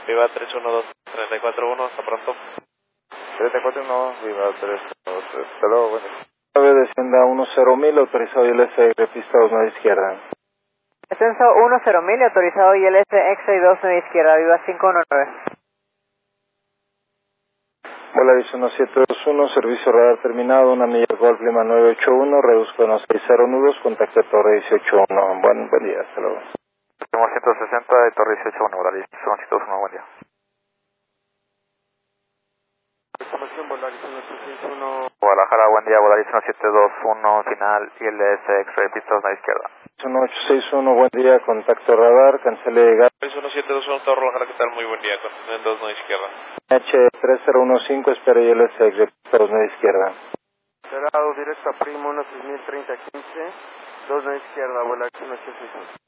Viva 312, 341, hasta pronto. 341, Viva 312, hasta luego, bueno. 9 descienda 10.000, autorizado ILS, pista 2 9 izquierda. Descenso 10.000, autorizado ILS, X-Ray 2 9 izquierda, Viva 519. Bola 11721, servicio radar terminado, 1 milla Golf Lima 981, reduzco a 60 nudos, contacto Torre 181. Buen día, hasta luego. 160 de Torre 181, Bola 11721, buen día. Información Bola 11721. Guadalajara, buen día, Bola 11721, final ILS, X-Ray, pista 2 izquierda. 1861, buen día, contacto radar, cancele gas. 1721, Torre Guadalajara, ¿qué tal? Muy buen día, con el 2 izquierda. H3015, espera ILS, pista 2 izquierda. Cerrado, directo a Primo, 1603015, 2 izquierda, Bola 161.